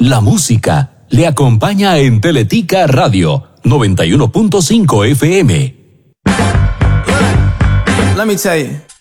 La música le acompaña en Teletica Radio 91.5 FM. Let me tell you.